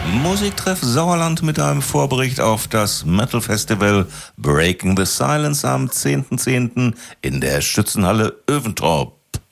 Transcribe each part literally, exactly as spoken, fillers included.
Musiktreff Sauerland mit einem Vorbericht auf das Metal Festival Breaking the Silence am zehnten zehnten in der Schützenhalle Öventorp.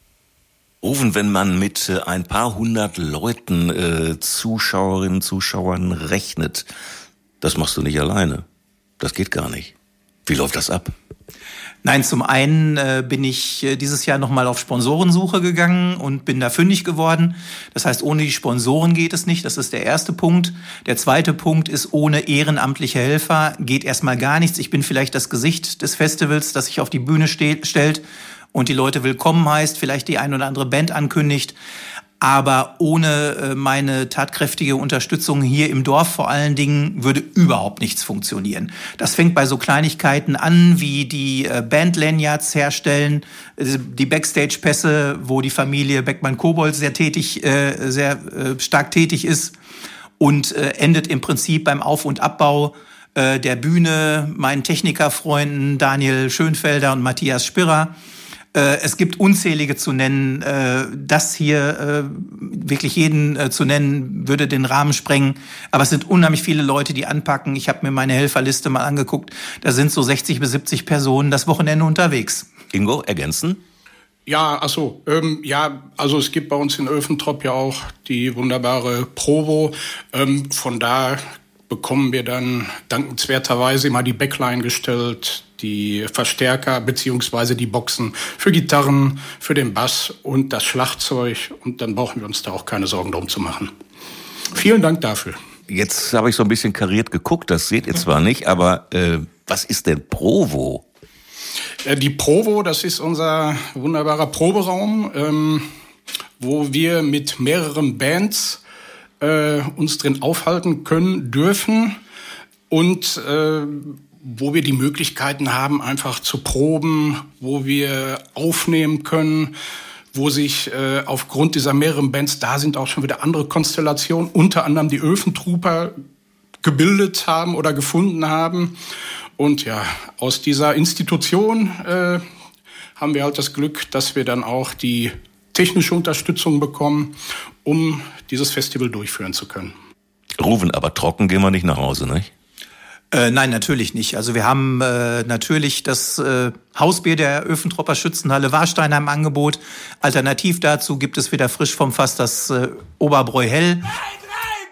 Rufen, wenn man mit äh, ein paar hundert Leuten, äh, Zuschauerinnen, Zuschauern rechnet, das machst du nicht alleine. Das geht gar nicht. Wie läuft das ab? Nein, zum einen äh, bin ich äh, dieses Jahr nochmal auf Sponsorensuche gegangen und bin da fündig geworden. Das heißt, ohne die Sponsoren geht es nicht. Das ist der erste Punkt. Der zweite Punkt ist, ohne ehrenamtliche Helfer geht erstmal gar nichts. Ich bin vielleicht das Gesicht des Festivals, das sich auf die Bühne ste- stellt und die Leute willkommen heißt, vielleicht die ein oder andere Band ankündigt. Aber ohne äh, meine tatkräftige Unterstützung hier im Dorf vor allen Dingen würde überhaupt nichts funktionieren. Das fängt bei so Kleinigkeiten an, wie die äh, Band-Lanyards herstellen, äh, die Backstage-Pässe, wo die Familie Beckmann-Kobold sehr tätig, äh, sehr äh, stark tätig ist, und äh, endet im Prinzip beim Auf- und Abbau äh, der Bühne, meinen Technikerfreunden Daniel Schönfelder und Matthias Spirrer. Es gibt unzählige zu nennen. Das hier wirklich jeden zu nennen, würde den Rahmen sprengen. Aber es sind unheimlich viele Leute, die anpacken. Ich habe mir meine Helferliste mal angeguckt. Da sind so sechzig bis siebzig Personen das Wochenende unterwegs. Ingo, ergänzen? Ja, ach so, ähm, ja, also es gibt bei uns in Öventrop ja auch die wunderbare Provo. Ähm, von da bekommen wir dann dankenswerterweise immer die Backline gestellt, die Verstärker beziehungsweise die Boxen für Gitarren, für den Bass und das Schlagzeug. Und dann brauchen wir uns da auch keine Sorgen drum zu machen. Vielen Dank dafür. Jetzt habe ich so ein bisschen kariert geguckt, das seht ihr zwar nicht, aber äh, was ist denn Provo? Die Provo, das ist unser wunderbarer Proberaum, ähm, wo wir mit mehreren Bands äh, uns drin aufhalten können, dürfen und äh, wo wir die Möglichkeiten haben, einfach zu proben, wo wir aufnehmen können, wo sich äh, aufgrund dieser mehreren Bands, da sind auch schon wieder andere Konstellationen, unter anderem die Öfentrooper gebildet haben oder gefunden haben. Und ja, aus dieser Institution äh, haben wir halt das Glück, dass wir dann auch die technische Unterstützung bekommen, um dieses Festival durchführen zu können. Rufen, aber trocken gehen wir nicht nach Hause, nicht? Äh, nein, natürlich nicht. Also wir haben äh, natürlich das äh, Hausbier der Öfentropper Schützenhalle Warsteiner im Angebot. Alternativ dazu gibt es wieder frisch vom Fass das äh, Oberbräu Hell.